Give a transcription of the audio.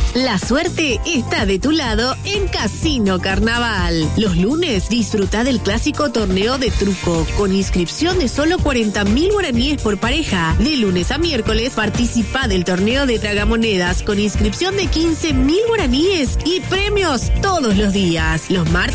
La suerte está de tu lado en Casino Carnaval. Los lunes disfruta del clásico torneo de truco con inscripción de solo 40.000 guaraníes por pareja. De lunes a miércoles participa del torneo de tragamonedas con inscripción de 15.000 guaraníes y premios todos los días. Los martes